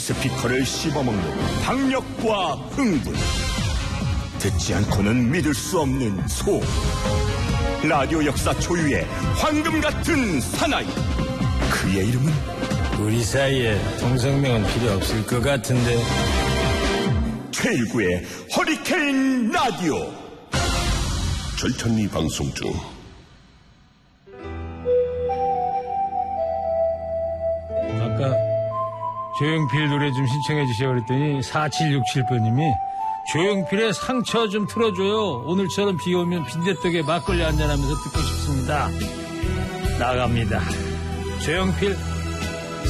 스피커를 씹어먹는 박력과 흥분, 듣지 않고는 믿을 수 없는 소음, 라디오 역사 초유의 황금 같은 사나이. 그의 이름은 우리 사이에 동성명은 필요 없을 것 같은데. 최일구의 허리케인 라디오. 절찬리 방송 중. 아까 조용필 노래 좀 신청해 주시라고 그랬더니 4767번님이 조용필의 상처 좀 틀어줘요. 오늘처럼 비 오면 빈대떡에 막걸리 한잔하면서 듣고 싶습니다. 나갑니다. 조용필